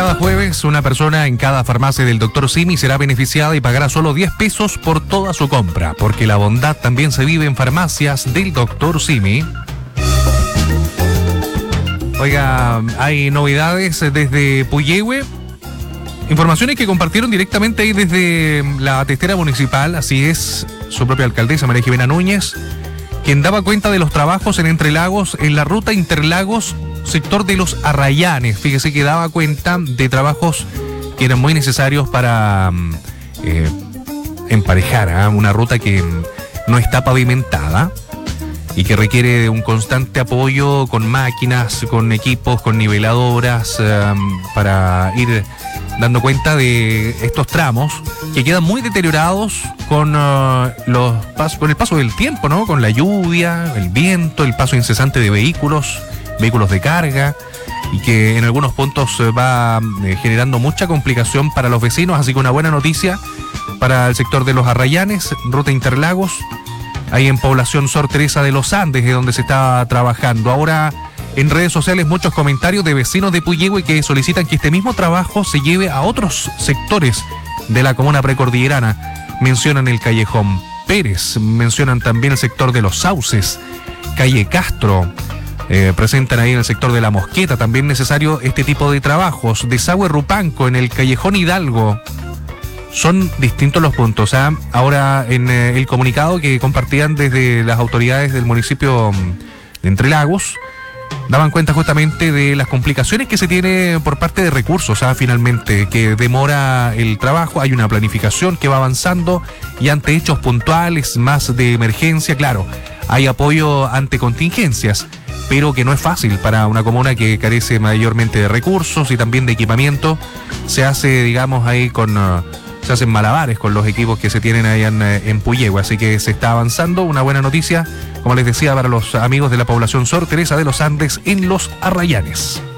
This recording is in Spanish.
cada jueves, una persona en cada farmacia del Dr. Simi será beneficiada y pagará solo 10 pesos por toda su compra, porque la bondad también se vive en farmacias del Dr. Simi. Oiga, hay novedades desde Puyehue. Informaciones que compartieron directamente ahí desde la testera municipal, así es, su propia alcaldesa María Jimena Núñez, quien daba cuenta de los trabajos en Entre Lagos, en la ruta Interlagos, sector de los Arrayanes. Fíjese que daba cuenta de trabajos que eran muy necesarios para emparejar una ruta que no está pavimentada y que requiere de un constante apoyo con máquinas, con equipos, con niveladoras, para ir dando cuenta de estos tramos que quedan muy deteriorados con con el paso del tiempo, ¿no? Con la lluvia, el viento, el paso incesante de vehículos de carga, y que en algunos puntos va generando mucha complicación para los vecinos. Así que una buena noticia para el sector de los Arrayanes, ruta Interlagos, ahí en población Sor Teresa de los Andes, de donde se está trabajando. Ahora en redes sociales muchos comentarios de vecinos de Puyehue que solicitan que este mismo trabajo se lleve a otros sectores de la comuna precordillerana. Mencionan el Callejón Pérez, mencionan también el sector de los Sauces, calle Castro, presentan ahí en el sector de la Mosqueta, también necesario este tipo de trabajos. Desagüe Rupanco, en el Callejón Hidalgo. Son distintos los puntos. Ahora en el comunicado que compartían desde las autoridades del municipio de Entre Lagos, daban cuenta justamente de las complicaciones que se tiene por parte de recursos, finalmente, que demora el trabajo. Hay una planificación que va avanzando y ante hechos puntuales, más de emergencia, claro, hay apoyo ante contingencias, pero que no es fácil para una comuna que carece mayormente de recursos y también de equipamiento. Se hace, digamos, ahí se hacen malabares con los equipos que se tienen ahí en Puyehue, así que se está avanzando. Una buena noticia, como les decía, para los amigos de la población Sor Teresa de los Andes en los Arrayanes.